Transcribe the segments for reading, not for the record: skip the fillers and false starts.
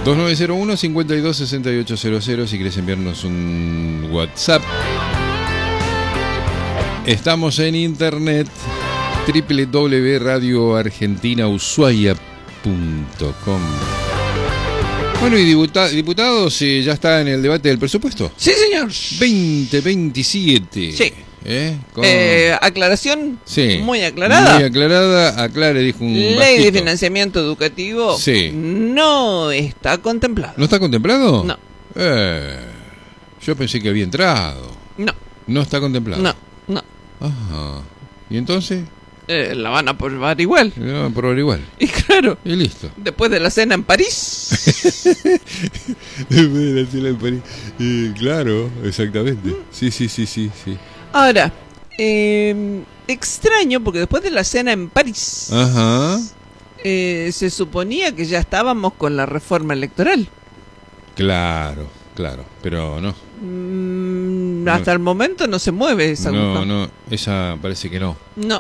2901-526800 si querés enviarnos un WhatsApp. Estamos en internet www.radioargentinaushuaia.com. Bueno, y diputados, ya está en el debate del presupuesto. Sí, señor. 2027. Sí. Con... aclaración, sí, muy aclarada. Muy aclarada, aclare, dijo un Ley bajito. de financiamiento educativo, sí, no está contemplado. ¿No está contemplado? No. Yo pensé que había entrado. No. No está contemplado. No. Ajá. ¿Y entonces? La van a aprobar igual. La van a aprobar igual. Y claro. Y listo. Después de la cena en París. Después de la cena en París. Claro, exactamente. Sí. Ahora, extraño porque después de la cena en París, ajá, se suponía que ya estábamos con la reforma electoral. Claro, pero no. Hasta el momento no se mueve esa aguja. No, esa parece que no. No.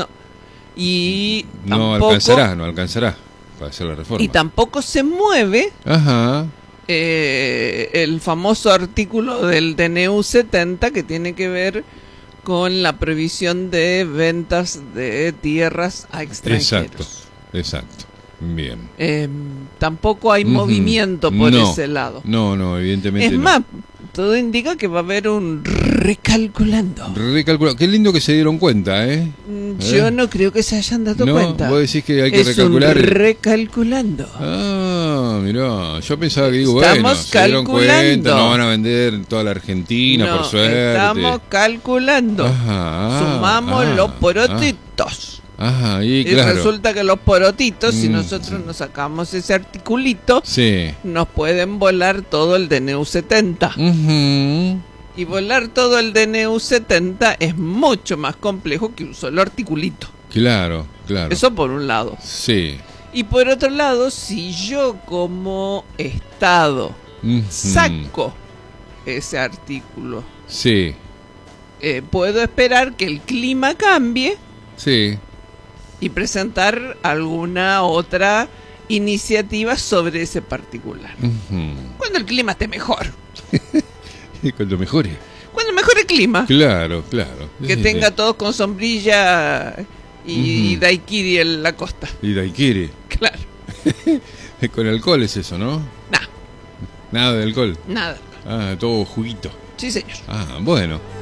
Y no tampoco, alcanzará para hacer la reforma. Y tampoco se mueve ajá, el famoso artículo del DNU 70 que tiene que ver con la prohibición de ventas de tierras a extranjeros. Exacto. Bien. Tampoco hay movimiento por ese lado. No, evidentemente es más, todo indica que va a haber un recalculando. Qué lindo que se dieron cuenta, Yo no creo que se hayan dado cuenta. Vos decís que hay que recalcular. Un recalculando. Mirá, yo pensaba que estamos se dieron cuenta, no van a vender toda la Argentina, por suerte. Estamos calculando. Sumamos los porotitos. Y claro, resulta que los porotitos, si nosotros nos sacamos ese articulito, nos pueden volar todo el DNU 70. Y volar todo el DNU 70 es mucho más complejo que un solo articulito. Claro. Eso por un lado. Sí. Y por otro lado, si yo como Estado saco ese artículo, puedo esperar que el clima cambie. Sí. Y presentar alguna otra iniciativa sobre ese particular. Cuando el clima esté mejor. Cuando mejore. Cuando mejore el clima. Claro. Que tenga todos con sombrilla y daiquiri en la costa. Y daiquiri. Claro. Con alcohol es eso, ¿no? Nada. Nada de alcohol. Nada. Todo juguito. Sí, señor. Bueno.